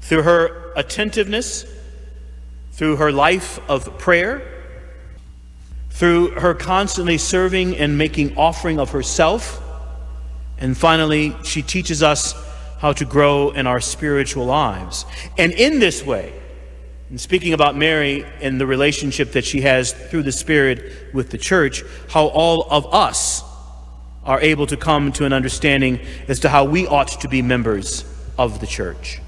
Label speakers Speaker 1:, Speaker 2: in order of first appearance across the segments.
Speaker 1: through her attentiveness, through her life of prayer, through her constantly serving and making offering of herself, and finally, she teaches us how to grow in our spiritual lives. And in this way, and speaking about Mary and the relationship that she has through the Spirit with the church, how all of us are able to come to an understanding as to how we ought to be members of the church.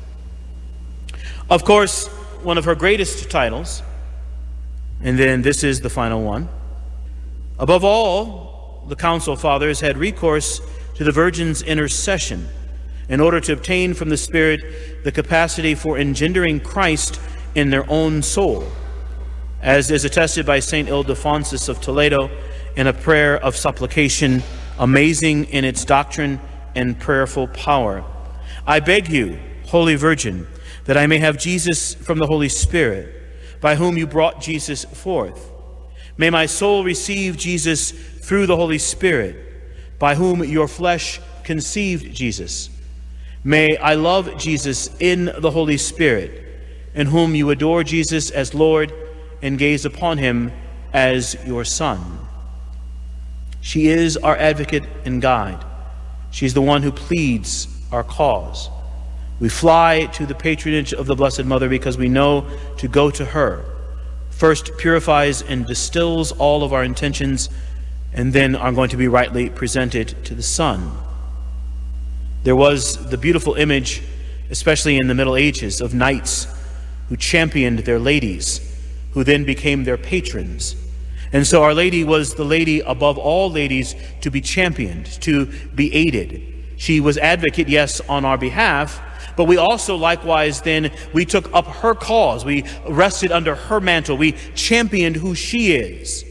Speaker 1: Of course, one of her greatest titles, and then this is the final one, above all, the Council Fathers had recourse to the Virgin's intercession in order to obtain from the Spirit the capacity for engendering Christ in their own soul, as is attested by St. Ildefonsus of Toledo in a prayer of supplication, amazing in its doctrine and prayerful power. I beg you, Holy Virgin, that I may have Jesus from the Holy Spirit, by whom you brought Jesus forth. May my soul receive Jesus through the Holy Spirit, by whom your flesh conceived Jesus. May I love Jesus in the Holy Spirit, in whom you adore Jesus as Lord and gaze upon him as your Son. She is our advocate and guide. She's the one who pleads our cause. We fly to the patronage of the Blessed Mother because we know to go to her first purifies and distills all of our intentions, and then are going to be rightly presented to the Son. There was the beautiful image, especially in the Middle Ages, of knights who championed their ladies, who then became their patrons. And so Our Lady was the lady above all ladies to be championed, to be aided. She was advocate, yes, on our behalf, but we also likewise then, we took up her cause. We rested under her mantle. We championed who she is.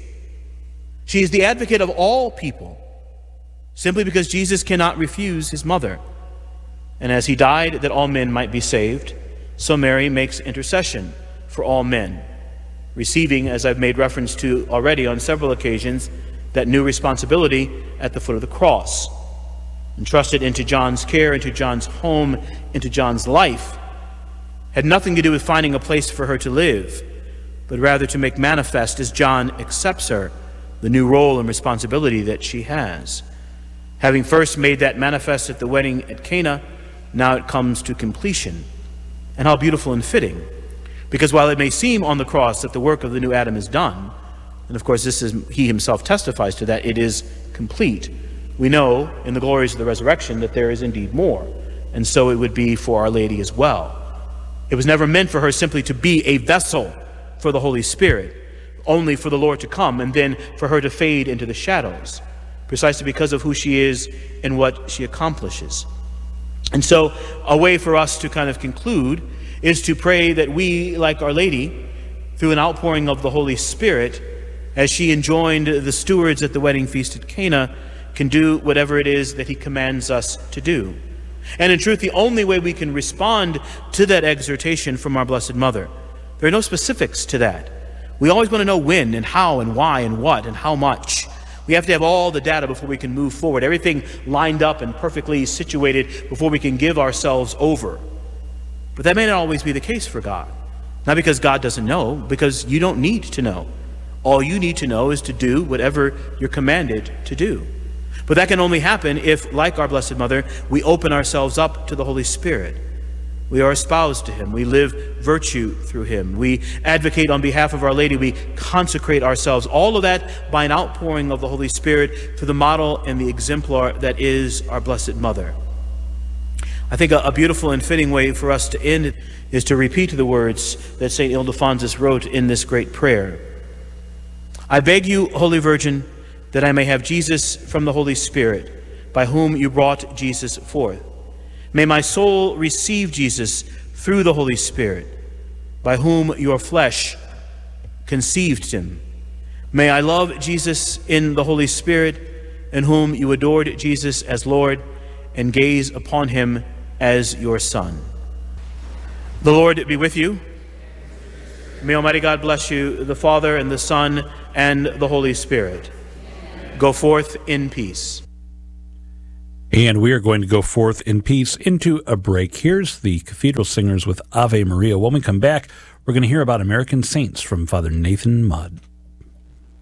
Speaker 1: She is the advocate of all people, simply because Jesus cannot refuse his mother. And as he died that all men might be saved, so Mary makes intercession for all men, receiving, as I've made reference to already on several occasions, that new responsibility at the foot of the cross, entrusted into John's care, into John's home, into John's life, had nothing to do with finding a place for her to live, but rather to make manifest, as John accepts her, the new role and responsibility that she has. Having first made that manifest at the wedding at Cana, now it comes to completion. And how beautiful and fitting. Because while it may seem on the cross that the work of the new Adam is done, and of course this is, he himself testifies to that, it is complete. We know in the glories of the resurrection that there is indeed more. And so it would be for Our Lady as well. It was never meant for her simply to be a vessel for the Holy Spirit, only for the Lord to come and then for her to fade into the shadows, precisely because of who she is and what she accomplishes. And so a way for us to kind of conclude is to pray that we, like Our Lady, through an outpouring of the Holy Spirit, as she enjoined the stewards at the wedding feast at Cana, can do whatever it is that he commands us to do. And in truth, the only way we can respond to that exhortation from our Blessed Mother, there are no specifics to that. We always want to know when and how and why and what and how much. We have to have all the data before we can move forward, everything lined up and perfectly situated before we can give ourselves over. But that may not always be the case for God. Not because God doesn't know, because you don't need to know. All you need to know is to do whatever you're commanded to do. But that can only happen if, like our Blessed Mother, we open ourselves up to the Holy Spirit. We are espoused to him. We live virtue through him. We advocate on behalf of Our Lady. We consecrate ourselves. All of that by an outpouring of the Holy Spirit through the model and the exemplar that is our Blessed Mother. I think a beautiful and fitting way for us to end is to repeat the words that St. Ildefonsus wrote in this great prayer. I beg you, Holy Virgin, that I may have Jesus from the Holy Spirit, by whom you brought Jesus forth. May my soul receive Jesus through the Holy Spirit, by whom your flesh conceived him. May I love Jesus in the Holy Spirit, in whom you adored Jesus as Lord, and gaze upon him as your Son. The Lord be with you. May Almighty God bless you, the Father and the Son and and the Holy Spirit. Go forth in peace.
Speaker 2: And we are going to go forth in peace into a break. Here's the Cathedral Singers with Ave Maria. When we come back, we're going to hear about American saints from Father Nathan Mudd.